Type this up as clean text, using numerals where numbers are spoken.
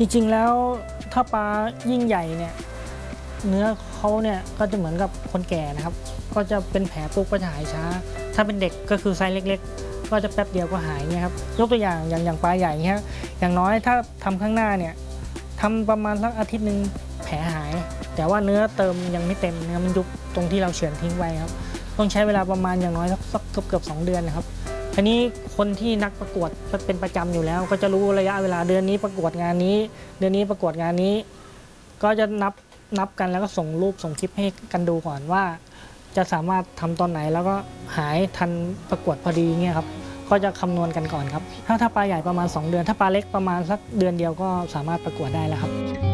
จริงๆแล้วถ้าปลายิ่งใหญ่เนี่ยเนื้อเขาเนี่ยก็จะเหมือนกับคนแก่นะครับก็จะเป็นแผลปุ๊บก็จะหายช้าถ้าเป็นเด็กก็คือไซส์เล็กๆก็จะแป๊บเดียวก็หายเนี่ยครับยกตัวอย่างปลาใหญ่เงี้ยอย่างน้อยถ้าทำข้างหน้าเนี่ยทำประมาณสักอาทิตย์หนึ่งแผลหายแต่ว่าเนื้อเติมยังไม่เต็มเนื้อมันยุบตรงที่เราเฉือนทิ้งไว้ครับต้องใช้เวลาประมาณอย่างน้อยสักเกือบ2 เดือนนะครับทีนี้คนที่นักประกวดเป็นประจำอยู่แล้วก็จะรู้ระยะเวลาเดือนนี้ประกวดงานนี้เดือนนี้ประกวดงานนี้ก็จะนับกันแล้วก็ส่งรูปส่งคลิปให้กันดูก่อนว่าจะสามารถทำตอนไหนแล้วก็หายทันประกวดพอดีเงี้ยครับก็จะคำนวณกันก่อนครับถ้าปลาใหญ่ประมาณ2 เดือนถ้าปลาเล็กประมาณสักเดือนเดียวก็สามารถประกวดได้แล้วครับ